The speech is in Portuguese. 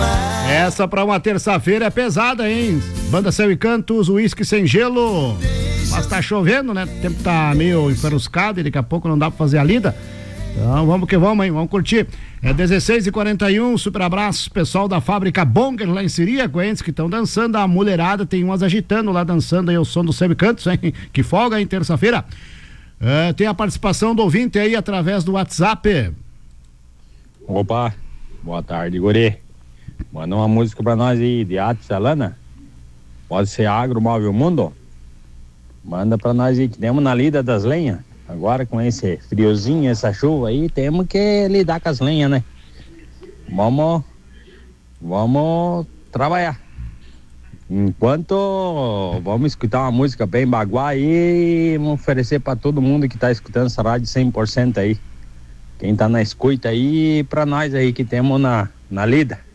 Essa pra uma terça-feira é pesada, hein? Banda Céu e Cantos, Uísque Sem Gelo. Mas tá chovendo, né? O tempo tá meio enferruscado e daqui a pouco não dá pra fazer a lida. Então vamos que vamos, hein? Vamos curtir. É 16h41, super abraço, pessoal da fábrica Bonger lá em Siria, Goiânia, que estão dançando, a mulherada tem umas agitando lá, dançando aí o som do Céu e Cantos, hein? Que folga, hein? Terça-feira. Tem a participação do ouvinte aí através do WhatsApp. Opa, boa tarde, guri. Manda uma música pra nós aí, de Atos Alana. Pode ser Agro Move o Mundo. Manda pra nós aí, que temos na lida das lenhas. Agora com esse friozinho, essa chuva aí, temos que lidar com as lenhas, né? Vamos trabalhar. Enquanto vamos escutar uma música bem baguá aí, vamos oferecer pra todo mundo que tá escutando essa rádio 100% aí. Quem tá na escuta aí, pra nós aí que temos na lida.